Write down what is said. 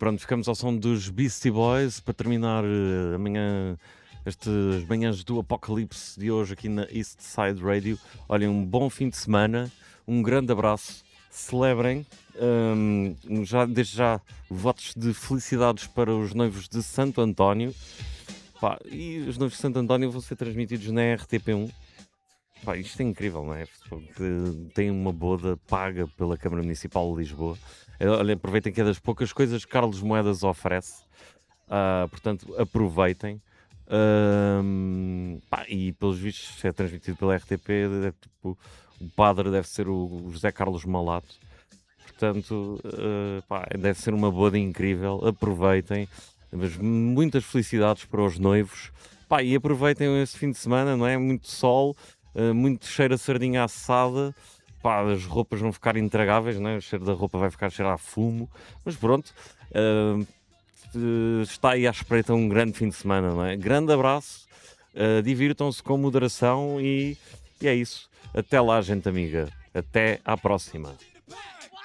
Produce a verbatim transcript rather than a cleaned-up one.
pronto, ficamos ao som dos Beastie Boys para terminar eh, amanhã, estas manhãs do Apocalipse de hoje aqui na East Side Radio. Olhem, um bom fim de semana, um grande abraço, celebrem, hum, já, desde já votos de felicidades para os noivos de Santo António. Pá, e os noivos de Santo António vão ser transmitidos na R T P um. Pá, isto é incrível, não é? Porque tem uma boda paga pela Câmara Municipal de Lisboa. Eh, Olha, aproveitem que é das poucas coisas que Carlos Moedas oferece. Ah, portanto, aproveitem. Ahm, pá, e pelos vistos, se é transmitido pela R T P, é tipo, o padre deve ser o José Carlos Malato. Portanto, eh, pá, deve ser uma boda incrível. Aproveitem. Mas muitas felicidades para os noivos. Pá, e aproveitem esse fim de semana, não é? Muito sol, eh, muito cheiro a sardinha assada. Pá, as roupas vão ficar intragáveis, não é? O cheiro da roupa vai ficar a cheirar a fumo. Mas pronto, eh, eh, está aí à espreita um grande fim de semana, não é? Grande abraço, eh, divirtam-se com moderação e, e é isso. Até lá, gente amiga. Até à próxima.